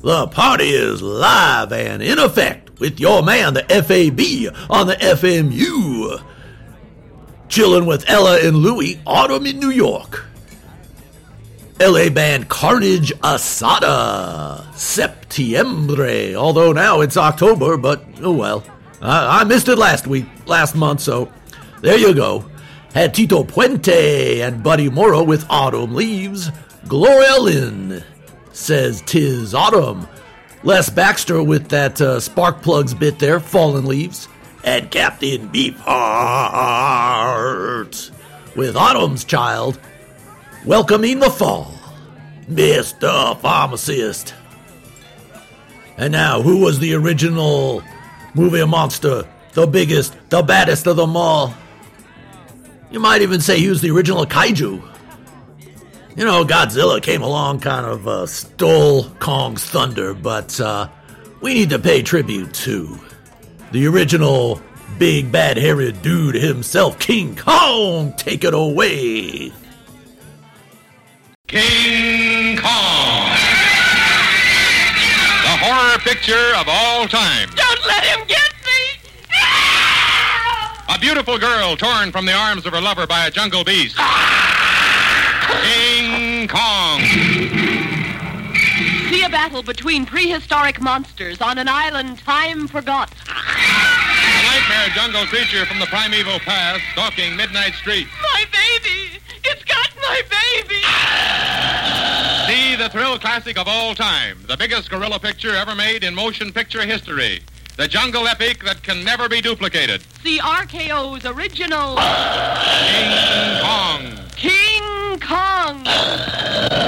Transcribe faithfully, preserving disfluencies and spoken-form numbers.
The party is live and in effect with your man, the F A B, on the F M U. Chilling with Ella and Louie, Autumn in New York. L A band Carnage Asada, Septiembre. Although now it's October, but oh well. I, I missed it last week, last month, so there you go. Had Tito Puente and Buddy Moro with Autumn Leaves. Gloria Lynn says 'tis autumn. Les Baxter with that uh, spark plugs bit there, Fallen Leaves. And Captain Beefheart with Autumn's Child, welcoming the fall, Mister Pharmacist. And now, who was the original movie monster, the biggest, the baddest of them all? You might even say he was the original kaiju. You know, Godzilla came along, kind of uh, stole Kong's thunder, but uh, we need to pay tribute to the original big bad hairy dude himself, King Kong. Take it away. King Kong, the horror picture of all time. Don't let him get me! A beautiful girl torn from the arms of her lover by a jungle beast. King Kong. See a battle between prehistoric monsters on an island time forgot. A nightmare jungle creature from the primeval past stalking midnight streets. My baby! It's got my baby! See the thrill classic of all time, the biggest gorilla picture ever made in motion picture history. The jungle epic that can never be duplicated. See R K O's original King Kong. King Kong!